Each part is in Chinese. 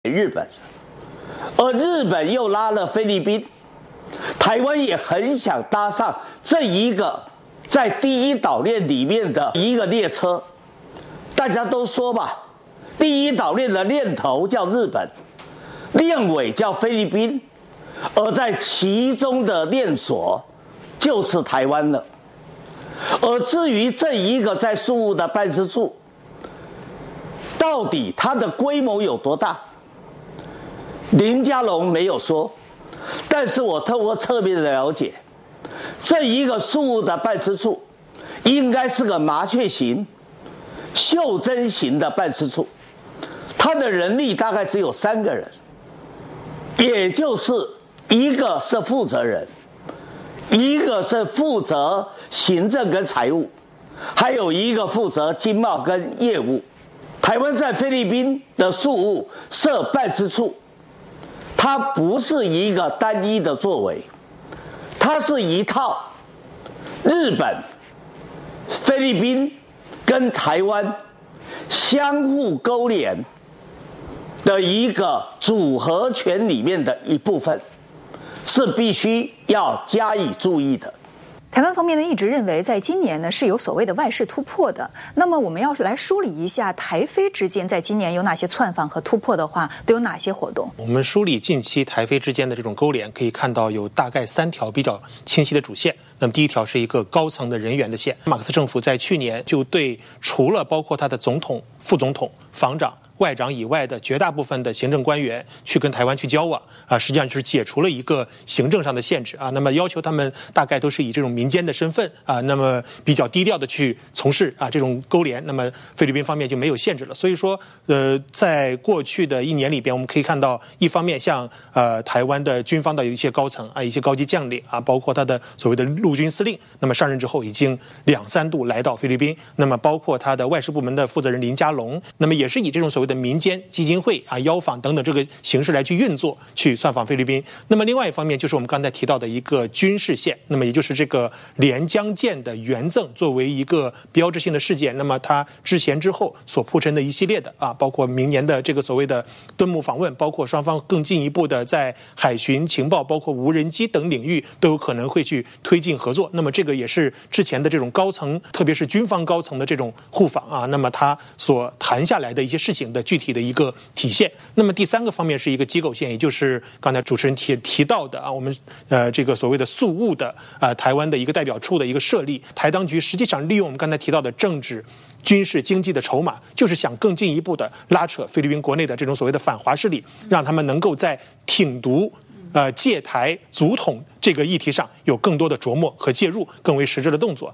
日本，而日本又拉了菲律宾，台湾也很想搭上这一个在第一岛链里面的一个列车。大家都说吧，第一岛链的链头叫日本，链尾叫菲律宾，而在其中的链锁就是台湾了。而至于这一个在宿务的办事处，到底它的规模有多大？林佳龙没有说，但是我透过侧面的了解，这一个宿务的办事处应该是个麻雀型、袖珍型的办事处，它的人力大概只有3个人，也就是一个是负责人，一个是负责行政跟财务，还有一个负责经贸跟业务。台湾在菲律宾的宿务设办事处，它不是一个单一的作为，它是一套日本、菲律宾跟台湾相互勾连的一个组合拳里面的一部分，是必须要加以注意的。 台湾方面呢一直认为，在今年呢是有所谓的外事突破的。那么我们要来梳理一下台菲之间在今年有哪些窜访和突破的话，都有哪些活动？ 我们梳理近期台菲之间的这种勾连，可以看到有大概3条比较清晰的主线。那么第一条是一个高层的人员的线，马克思政府在去年就对除了包括他的总统、副总统、防长、外长以外的绝大部分的行政官员去跟台湾去交往实际上就是解除了一个行政上的限制那么要求他们大概都是以这种民间的身份那么比较低调的去从事这种勾连，那么菲律宾方面就没有限制了。所以说在过去的1年里边，我们可以看到，一方面像台湾的军方的有一些高层一些高级将领包括他的所谓的陆军司令，那么上任之后已经2-3度来到菲律宾，那么包括他的外事部门的负责人林佳龙，那么也是以这种所谓的民间基金会邀访等等这个形式来去运作，去窜访菲律宾。那么另外一方面就是我们刚才提到的一个军事线，那么也就是这个连江舰的援赠作为一个标志性的事件，那么它之前之后所铺陈的一系列的包括明年的这个所谓的敦睦访问，包括双方更进一步的在海巡情报包括无人机等领域都有可能会去推进合作。那么这个也是之前的这种高层，特别是军方高层的这种互访那么它所谈下来的一些事情的具体的一个体现。那么第3个方面是一个机构线，也就是刚才主持人提到的我们这个所谓的宿务的台湾的一个代表处的一个设立。台当局实际上利用我们刚才提到的政治、军事、经济的筹码，就是想更进一步的拉扯菲律宾国内的这种所谓的反华势力，让他们能够在挺独借台组统这个议题上有更多的琢磨和介入，更为实质的动作。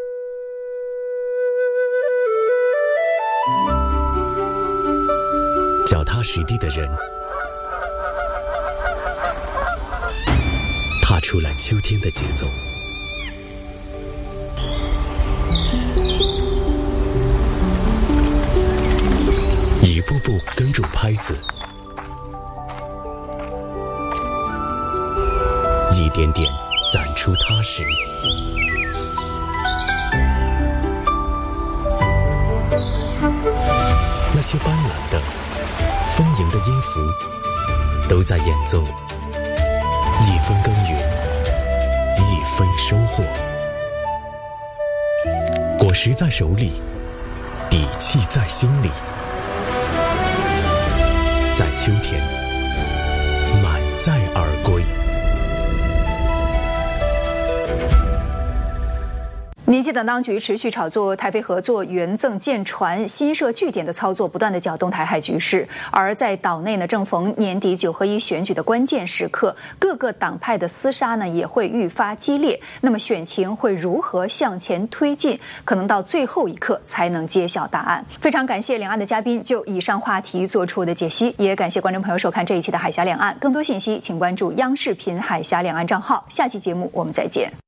脚踏实地的人，踏出了秋天的节奏。一步步跟住拍子，一点点攒出踏实。那些斑斓的、丰盈的音符，都在演奏一分耕耘，一分收获。果实在手里，底气在心里。在秋天，满载而归。 民进党当局持续炒作台菲合作援赠舰船、新设据点的操作，不断的搅动台海局势。而在岛内呢，正逢年底9合1选举的关键时刻，各个党派的厮杀呢也会愈发激烈。那么选情会如何向前推进？可能到最后一刻才能揭晓答案。非常感谢两岸的嘉宾就以上话题做出的解析，也感谢观众朋友收看这一期的海峡两岸。更多信息请关注央视频海峡两岸账号。下期节目我们再见。